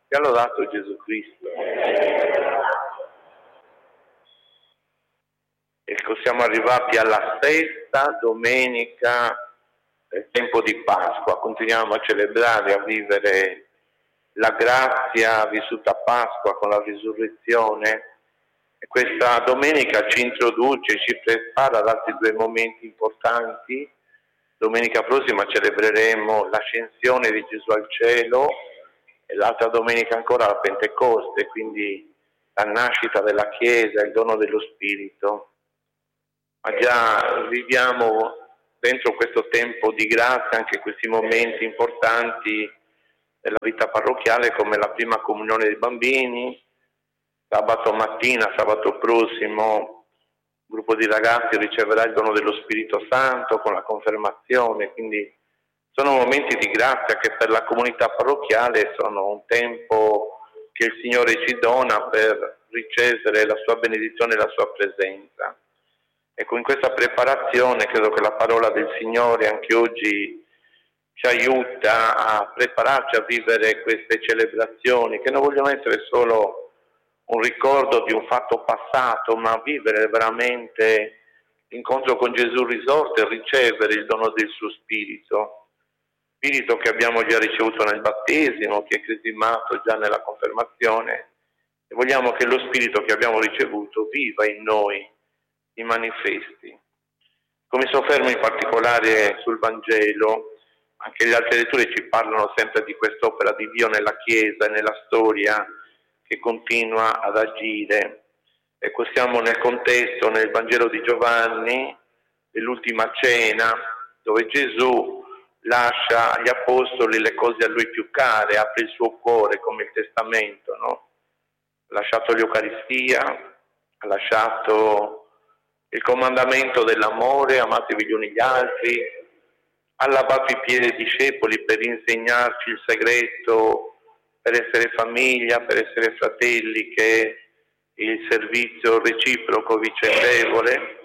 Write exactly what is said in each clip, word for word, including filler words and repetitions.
Sia lodato Gesù Cristo. Ecco, siamo arrivati alla sesta domenica del tempo di Pasqua. Continuiamo a celebrare, a vivere la grazia vissuta a Pasqua con la risurrezione. E questa domenica ci introduce, ci prepara ad altri due momenti importanti. Domenica prossima celebreremo l'ascensione di Gesù al cielo e l'altra domenica ancora la Pentecoste, quindi la nascita della Chiesa, il dono dello Spirito. Ma già viviamo dentro questo tempo di grazia anche questi momenti importanti della vita parrocchiale, come la prima comunione dei bambini. Sabato mattina, sabato prossimo, un gruppo di ragazzi riceverà il dono dello Spirito Santo con la confermazione, quindi sono momenti di grazia che per la comunità parrocchiale sono un tempo che il Signore ci dona per ricevere la sua benedizione e la sua presenza. Ecco, in questa preparazione credo che la parola del Signore anche oggi ci aiuta a prepararci a vivere queste celebrazioni, che non vogliono essere solo un ricordo di un fatto passato, ma vivere veramente l'incontro con Gesù risorto e ricevere il dono del suo Spirito. Spirito che abbiamo già ricevuto nel battesimo, che è cresimato già nella confermazione, e vogliamo che lo Spirito che abbiamo ricevuto viva in noi, si manifesti. Come soffermo in particolare sul Vangelo, anche le altre letture ci parlano sempre di quest'opera di Dio nella Chiesa e nella storia che continua ad agire. Ecco, siamo nel contesto, nel Vangelo di Giovanni, dell'ultima cena, dove Gesù lascia agli apostoli le cose a lui più care, apre il suo cuore come il testamento, no? Ha lasciato l'Eucaristia, ha lasciato il comandamento dell'amore, amatevi gli uni gli altri, ha lavato i piedi ai discepoli per insegnarci il segreto, per essere famiglia, per essere fratelli, che è il servizio reciproco vicendevole.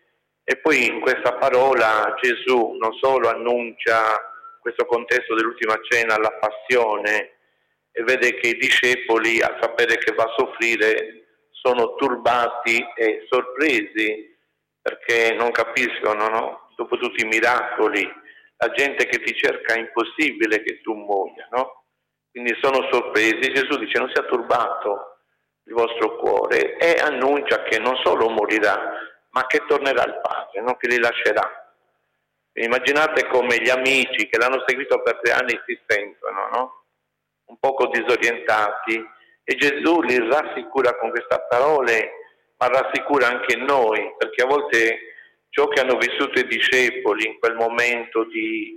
E poi in questa parola Gesù non solo annuncia questo contesto dell'ultima cena, la passione, e vede che i discepoli, a sapere che va a soffrire, sono turbati e sorpresi, perché non capiscono, no? Dopo tutti i miracoli, la gente che ti cerca è impossibile che tu muoia, no? Quindi sono sorpresi. Gesù dice: non sia turbato il vostro cuore, e annuncia che non solo morirà, ma che tornerà al Padre, no? Che li lascerà. Immaginate come gli amici che l'hanno seguito per tre anni si sentono, no? Un poco disorientati, e Gesù li rassicura con queste parole, ma rassicura anche noi, perché a volte ciò che hanno vissuto i discepoli in quel momento di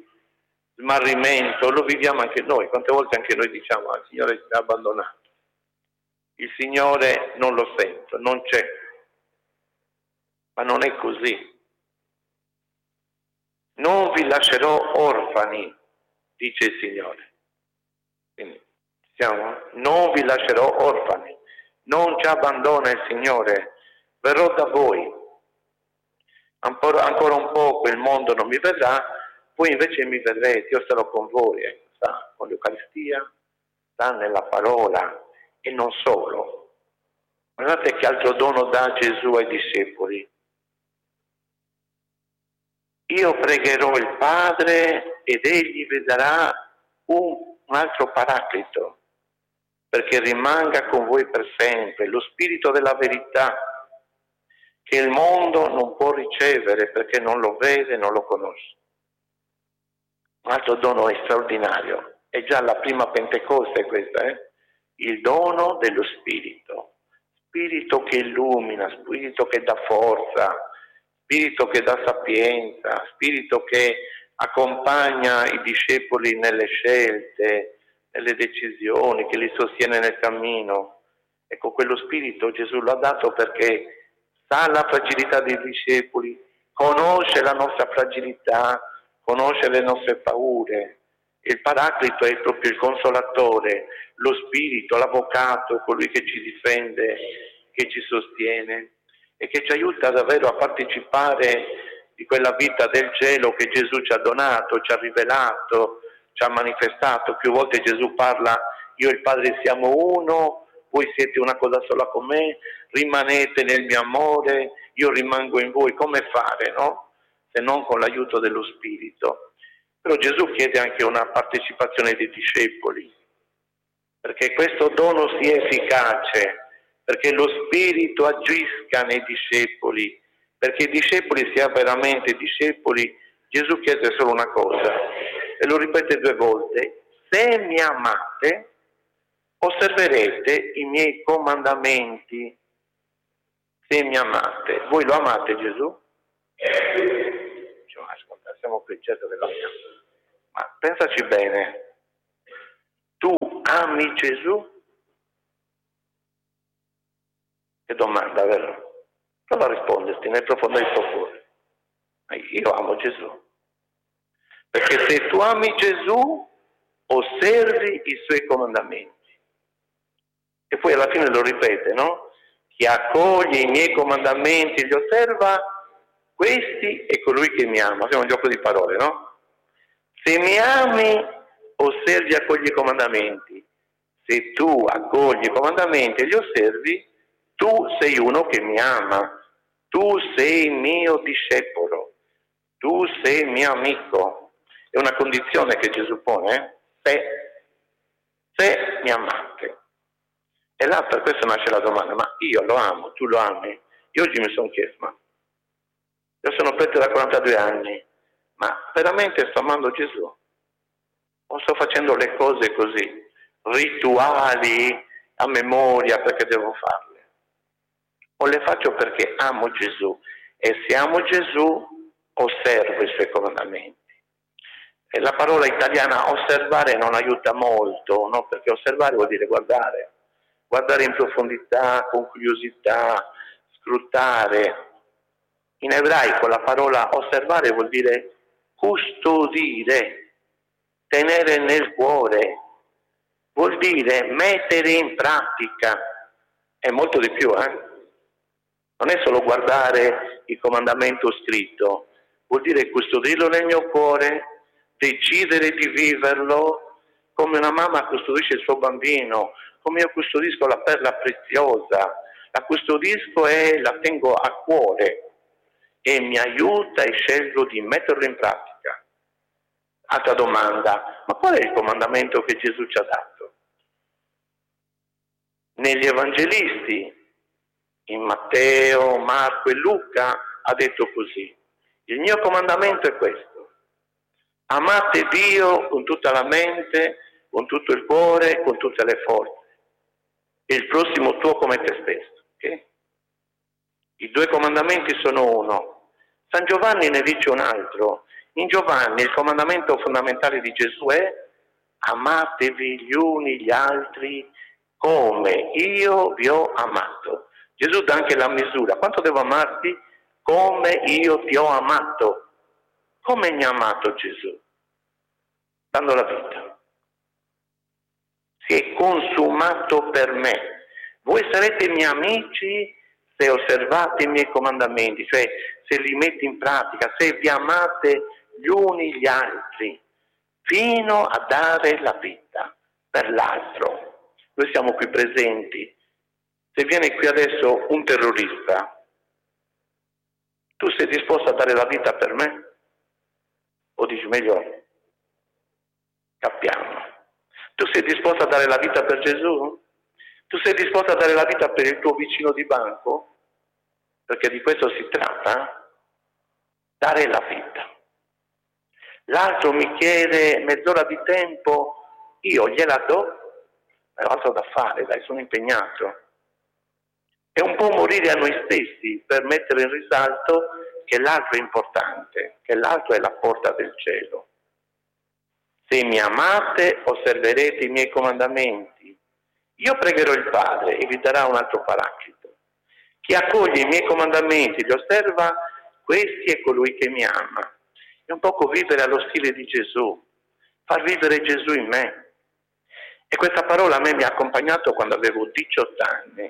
smarrimento lo viviamo anche noi. Quante volte anche noi diciamo: ah, il Signore ci ha abbandonato, il Signore non lo sento, non c'è. Ma non è così. Non vi lascerò orfani, dice il Signore. Quindi, siamo? Non vi lascerò orfani, non ci abbandona il Signore, verrò da voi. Ancora, ancora un po' il mondo non mi vedrà, voi invece mi vedrete, io sarò con voi, ecco, sta con l'Eucaristia, sta nella parola, e non solo. Guardate che altro dono dà Gesù ai discepoli. Io pregherò il Padre ed egli vi darà un, un altro paraclito, perché rimanga con voi per sempre, lo Spirito della verità, che il mondo non può ricevere perché non lo vede, non lo conosce. Un altro dono straordinario, è già la prima Pentecoste questa, eh? Il dono dello Spirito, Spirito che illumina, Spirito che dà forza, Spirito che dà sapienza, Spirito che accompagna i discepoli nelle scelte, nelle decisioni, che li sostiene nel cammino. Ecco, quello Spirito Gesù l'ha dato perché sa la fragilità dei discepoli, conosce la nostra fragilità, conosce le nostre paure. Il Paraclito è proprio il consolatore, lo Spirito, l'avvocato, colui che ci difende, che ci sostiene e che ci aiuta davvero a partecipare di quella vita del cielo che Gesù ci ha donato, ci ha rivelato, ci ha manifestato. Più volte Gesù parla io e il Padre siamo uno, voi siete una cosa sola con me, rimanete nel mio amore, io rimango in voi, come fare, no? Se non con l'aiuto dello Spirito. Però Gesù chiede anche una partecipazione dei discepoli, perché questo dono sia efficace, perché lo Spirito agisca nei discepoli, perché i discepoli siano veramente discepoli. Gesù chiede solo una cosa, e lo ripete due volte: se mi amate, osserverete i miei comandamenti. Se mi amate. Voi lo amate Gesù? Cioè, ascolta, siamo qui, certo che lo amiamo. Ma pensaci bene, tu ami Gesù? Che domanda, vero? Prova a risponderti nel profondo del tuo cuore. Io amo Gesù. Perché se tu ami Gesù, osservi i suoi comandamenti. E poi alla fine lo ripete, no? Chi accoglie i miei comandamenti e li osserva, questi è colui che mi ama. È un gioco di parole, no? Se mi ami, osservi e accogli i comandamenti. Se tu accogli i comandamenti e li osservi, tu sei uno che mi ama. Tu sei mio discepolo. Tu sei mio amico. È una condizione che Gesù pone, eh? Se, se mi amate. E là per questo nasce la domanda: ma io lo amo, tu lo ami? Io oggi mi sono chiesto, ma io sono prete da quarantadue anni, ma veramente sto amando Gesù? O sto facendo le cose così, rituali, a memoria, perché devo farle? O le faccio perché amo Gesù? E se amo Gesù, osservo i suoi comandamenti. E la parola italiana osservare non aiuta molto, no? Perché osservare vuol dire guardare. Guardare in profondità, con curiosità, scrutare. In ebraico la parola osservare vuol dire custodire, tenere nel cuore, vuol dire mettere in pratica. È molto di più, eh? Non è solo guardare il comandamento scritto, vuol dire custodirlo nel mio cuore, decidere di viverlo come una mamma custodisce il suo bambino, come io custodisco la perla preziosa, la custodisco e la tengo a cuore e mi aiuta e scelgo di metterlo in pratica. Altra domanda: ma qual è il comandamento che Gesù ci ha dato? Negli Evangelisti, in Matteo, Marco e Luca, ha detto così: il mio comandamento è questo: amate Dio con tutta la mente, con tutto il cuore, con tutte le forze, e il prossimo tuo come te stesso. Okay? I due comandamenti sono uno. San Giovanni ne dice un altro. In Giovanni il comandamento fondamentale di Gesù è: amatevi gli uni gli altri come io vi ho amato. Gesù dà anche la misura: quanto devo amarti? Come io ti ho amato. Come mi ha amato Gesù? Dando la vita. Si è consumato per me. Voi sarete miei amici se osservate i miei comandamenti, cioè se li metti in pratica, se vi amate gli uni gli altri, fino a dare la vita per l'altro. Noi siamo qui presenti. Se viene qui adesso un terrorista, tu sei disposto a dare la vita per me? O dici meglio, capiamo. Tu sei disposto a dare la vita per Gesù? Tu sei disposto a dare la vita per il tuo vicino di banco? Perché di questo si tratta, dare la vita. L'altro mi chiede mezz'ora di tempo, io gliela do, ma ho altro da fare, dai, sono impegnato. È un po' morire a noi stessi per mettere in risalto che l'altro è importante, che l'altro è la porta del cielo. Se mi amate, osserverete i miei comandamenti. Io pregherò il Padre e vi darà un altro paraclito. Chi accoglie i miei comandamenti, li osserva, questi è colui che mi ama. È un poco vivere allo stile di Gesù, far vivere Gesù in me. E questa parola a me mi ha accompagnato quando avevo diciotto anni.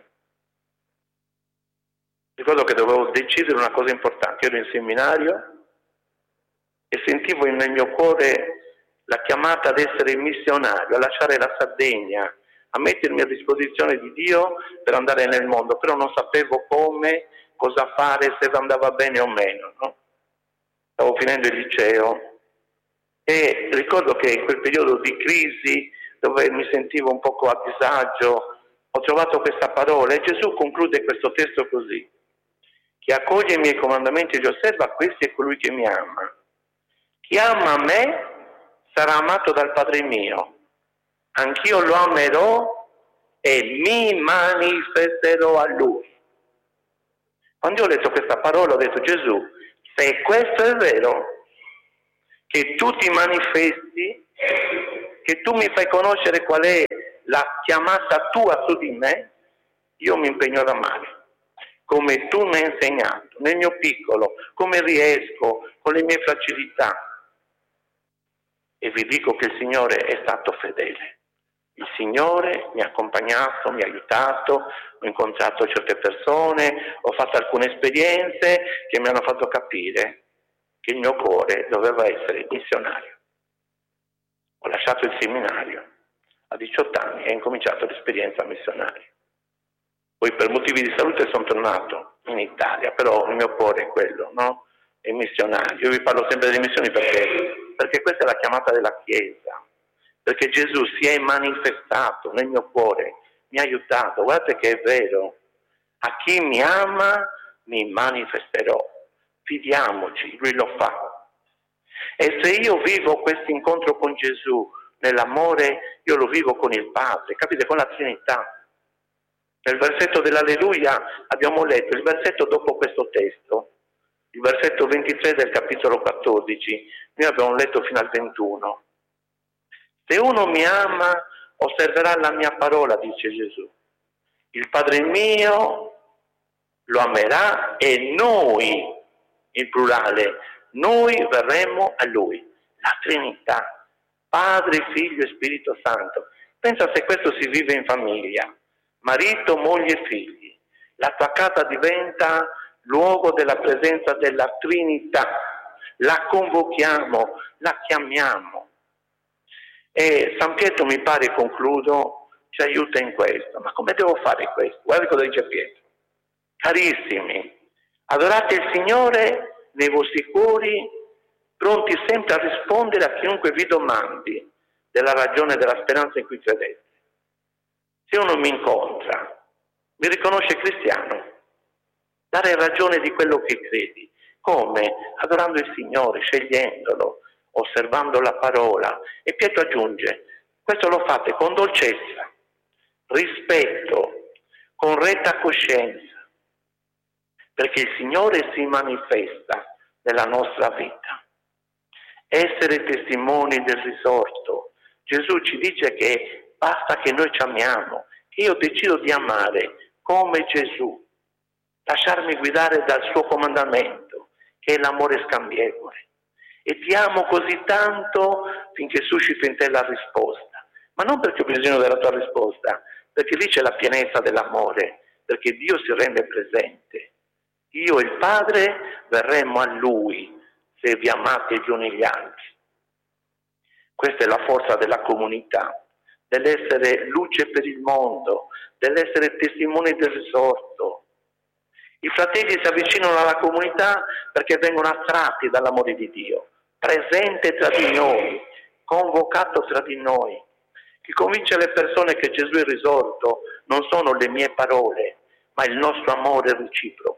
Ricordo che dovevo decidere una cosa importante. Io ero in seminario e sentivo nel mio cuore la chiamata ad essere missionario, a lasciare la Sardegna, a mettermi a disposizione di Dio per andare nel mondo, però non sapevo come, cosa fare, se andava bene o meno, no? Stavo finendo il liceo e ricordo che in quel periodo di crisi, dove mi sentivo un poco a disagio, ho trovato questa parola e Gesù conclude questo testo così: chi accoglie i miei comandamenti e li osserva, questo è colui che mi ama. Chi ama me sarà amato dal Padre mio, anch'io lo amerò e mi manifesterò a lui. Quando io ho letto questa parola ho detto: Gesù, se questo è vero, che tu ti manifesti, che tu mi fai conoscere qual è la chiamata tua su di me, io mi impegno ad amare, come tu mi hai insegnato, nel mio piccolo, come riesco, con le mie fragilità. E vi dico che il Signore è stato fedele. Il Signore mi ha accompagnato, mi ha aiutato, ho incontrato certe persone, ho fatto alcune esperienze che mi hanno fatto capire che il mio cuore doveva essere missionario. Ho lasciato il seminario a diciotto anni e ho incominciato l'esperienza missionaria. Poi per motivi di salute sono tornato in Italia, però il mio cuore è quello, no? È missionario. Io vi parlo sempre delle missioni perché, perché questa è la chiamata della Chiesa, perché Gesù si è manifestato nel mio cuore, mi ha aiutato. Guardate che è vero, a chi mi ama mi manifesterò, fidiamoci, lui lo fa. E se io vivo questo incontro con Gesù nell'amore, io lo vivo con il Padre, capite, con la Trinità. Nel versetto dell'Alleluia abbiamo letto il versetto dopo questo testo, il versetto ventitré del capitolo quattordici, noi abbiamo letto fino al ventuno. Se uno mi ama, osserverà la mia parola, dice Gesù. Il Padre mio lo amerà e noi, in plurale, noi verremo a Lui. La Trinità, Padre, Figlio e Spirito Santo. Pensa se questo si vive in famiglia, marito, moglie e figli. La tua casa diventa luogo della presenza della Trinità. La convochiamo, la chiamiamo. E San Pietro, mi pare, concludo, ci aiuta in questo. Ma come devo fare questo? Guarda cosa dice Pietro. Carissimi, adorate il Signore nei vostri cuori, pronti sempre a rispondere a chiunque vi domandi della ragione della speranza in cui credete. Se uno mi incontra, mi riconosce cristiano, dare ragione di quello che credi. Come? Adorando il Signore, scegliendolo, osservando la parola. E Pietro aggiunge, questo lo fate con dolcezza, rispetto, con retta coscienza, perché il Signore si manifesta nella nostra vita. Essere testimoni del risorto. Gesù ci dice che basta che noi ci amiamo, che io decido di amare come Gesù, lasciarmi guidare dal suo comandamento, che è l'amore scambievole. E ti amo così tanto finché suscito in te la risposta. Ma non perché ho bisogno della tua risposta, perché lì c'è la pienezza dell'amore, perché Dio si rende presente. Io e il Padre verremo a Lui se vi amate gli uni gli altri. Questa è la forza della comunità, dell'essere luce per il mondo, dell'essere testimoni del risorto. I fratelli si avvicinano alla comunità perché vengono attratti dall'amore di Dio, presente tra di noi, convocato tra di noi. Chi convince le persone che Gesù è risorto non sono le mie parole, ma il nostro amore reciproco.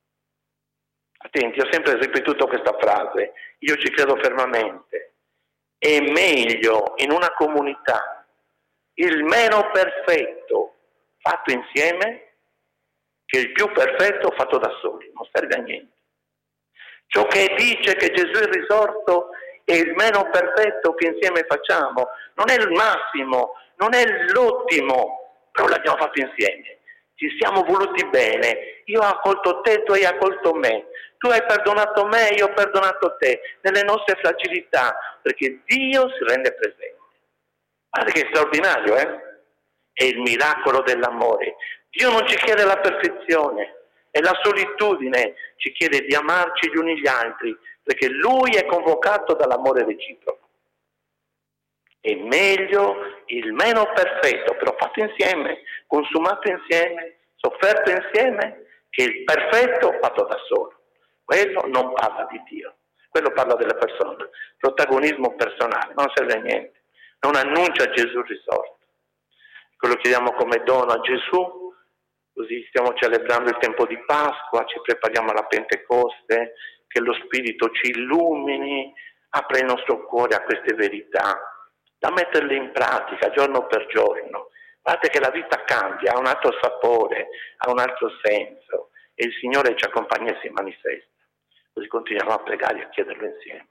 Attenti, ho sempre ripetuto questa frase, io ci credo fermamente. È meglio in una comunità il meno perfetto fatto insieme che il più perfetto fatto da soli, non serve a niente. Ciò che dice che Gesù è risorto è il meno perfetto che insieme facciamo, non è il massimo, non è l'ottimo, però l'abbiamo fatto insieme. Ci siamo voluti bene, io ho accolto te, tu hai accolto me, tu hai perdonato me, io ho perdonato te, nelle nostre fragilità, perché Dio si rende presente. Guarda che è straordinario, eh? È il miracolo dell'amore. Dio non ci chiede la perfezione, è la solitudine, ci chiede di amarci gli uni gli altri, perché Lui è convocato dall'amore reciproco. È meglio il meno perfetto, però fatto insieme, consumato insieme, sofferto insieme, che il perfetto fatto da solo. Quello non parla di Dio, quello parla della persona, protagonismo personale, ma non serve a niente, non annuncia Gesù risorto. Quello chiediamo come dono a Gesù, così stiamo celebrando il tempo di Pasqua, ci prepariamo alla Pentecoste, che lo Spirito ci illumini, apre il nostro cuore a queste verità, da metterle in pratica giorno per giorno. Guardate che la vita cambia, ha un altro sapore, ha un altro senso e il Signore ci accompagna e si manifesta. Così continuiamo a pregare e a chiederlo insieme.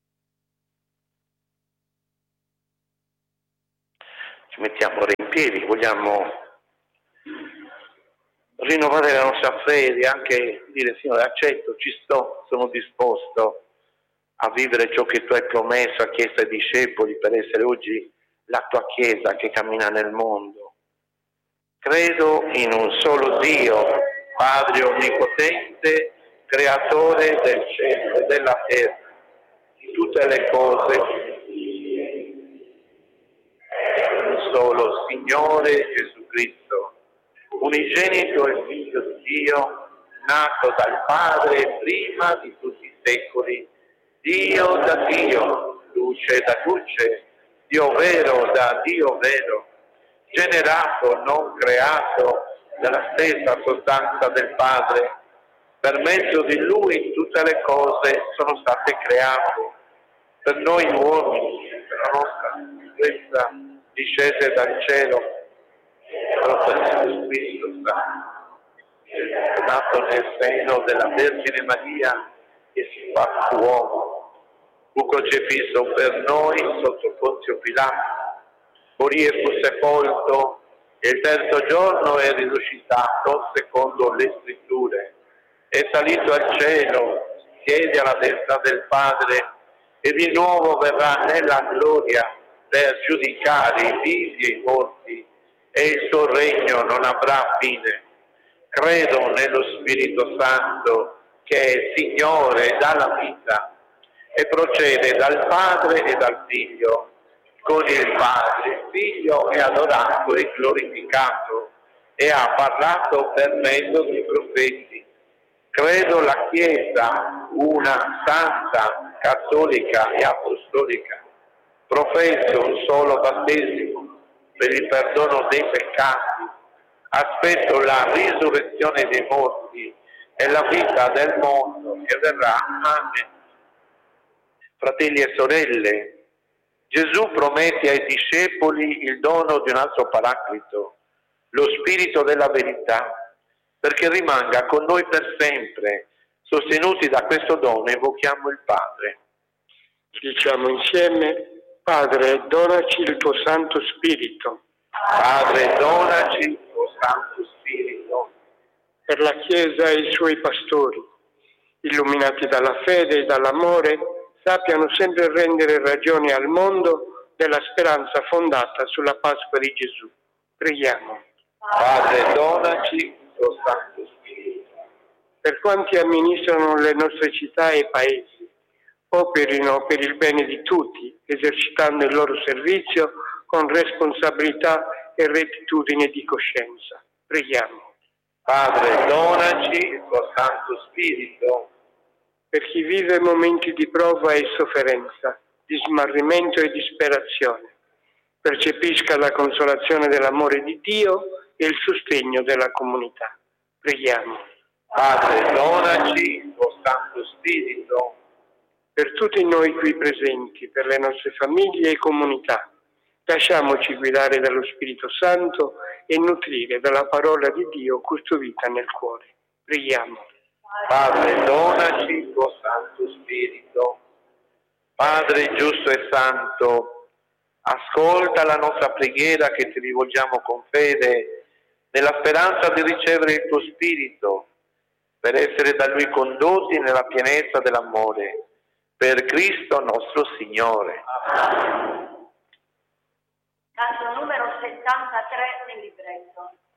Ci mettiamo ora in piedi, vogliamo rinnovare la nostra fede, anche dire Signore accetto, ci sto, sono disposto a vivere ciò che tu hai promesso a Chiesa e discepoli per essere oggi la tua Chiesa che cammina nel mondo. Credo in un solo Dio, Padre Onnipotente, Creatore del cielo e della terra, di tutte le cose, un solo Signore Gesù Cristo, unigenito e Figlio di Dio, nato dal Padre prima di tutti i secoli, Dio da Dio, luce da luce, Dio vero da Dio vero, generato, non creato, dalla stessa sostanza del Padre. Per mezzo di Lui tutte le cose sono state create. Per noi uomini, per la nostra salvezza, discese dal cielo, per lo Spirito Santo, nato nel seno della Vergine Maria, che si fa uomo, fu crocifisso per noi sotto Ponzio Pilato, morì e fu sepolto, e il terzo giorno è risuscitato secondo le scritture, è salito al cielo, siede alla destra del Padre e di nuovo verrà nella gloria per giudicare i vivi e i morti, e il suo regno non avrà fine. Credo nello Spirito Santo, che è Signore dalla vita e procede dal Padre e dal Figlio. Con il Padre il Figlio è adorato e glorificato e ha parlato per mezzo dei profeti. Credo la Chiesa, una santa, cattolica e apostolica. Professo un solo battesimo per il perdono dei peccati. Aspetto la risurrezione dei morti e la vita del mondo che verrà. Amen. Fratelli e sorelle, Gesù promette ai discepoli il dono di un altro paraclito, lo Spirito della verità, perché rimanga con noi per sempre. Sostenuti da questo dono invochiamo il Padre. Diciamo insieme: Padre, donaci il tuo Santo Spirito. Padre, donaci il tuo Santo Spirito. Per la Chiesa e i suoi pastori, illuminati dalla fede e dall'amore, sappiano sempre rendere ragione al mondo della speranza fondata sulla Pasqua di Gesù. Preghiamo. Padre, donaci il tuo Santo Spirito. Per quanti amministrano le nostre città e paesi, operino per il bene di tutti, esercitando il loro servizio con responsabilità e rettitudine di coscienza. Preghiamo. Padre, donaci il tuo Santo Spirito. Per chi vive momenti di prova e sofferenza, di smarrimento e disperazione, percepisca la consolazione dell'amore di Dio e il sostegno della comunità. Preghiamo. Padre, donaci il tuo Santo Spirito. Per tutti noi qui presenti, per le nostre famiglie e comunità, lasciamoci guidare dallo Spirito Santo e nutrire dalla parola di Dio custodita nel cuore. Preghiamo. Padre, donaci il tuo Santo Spirito. Padre giusto e santo, ascolta la nostra preghiera che ti rivolgiamo con fede, nella speranza di ricevere il tuo Spirito, per essere da Lui condotti nella pienezza dell'amore. Per Cristo nostro Signore. Canto numero settantatré del libretto.